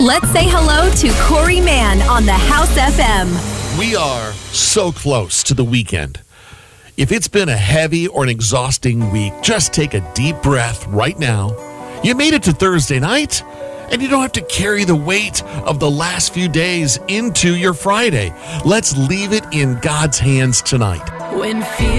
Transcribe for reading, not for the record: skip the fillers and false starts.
Let's say hello to Corey Mann on the House FM. We are so close to the weekend. If it's been a heavy or an exhausting week, just take a deep breath right now. You made it to Thursday night, and you don't have to carry the weight of the last few days into your Friday. Let's leave it in God's hands tonight. When fear